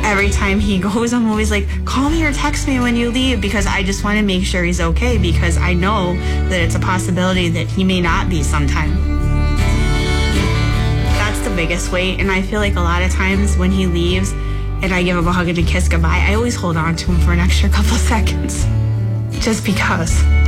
every time he goes, I'm always like, call me or text me when you leave, because I just want to make sure he's okay, because I know that it's a possibility that he may not be sometime. That's the biggest weight, and I feel like a lot of times when he leaves and I give him a hug and a kiss goodbye, I always hold on to him for an extra couple seconds, just because.